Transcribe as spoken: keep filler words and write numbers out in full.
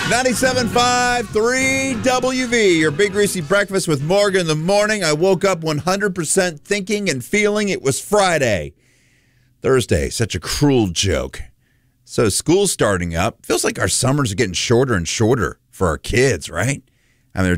ninety-seven point five, three W V, your Big Greasy Breakfast with Morgan in the morning. I woke up one hundred percent thinking and feeling it was Friday. Thursday, such a cruel joke. So school's starting up. Feels like our summers are getting shorter and shorter for our kids, right?